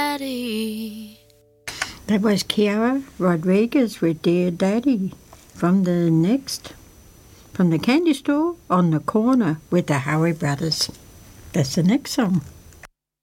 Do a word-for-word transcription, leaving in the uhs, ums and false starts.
Daddy. That was Kiara Rodriguez with Dear Daddy from the next, from the candy store on the corner with the Howey Brothers. That's the next song.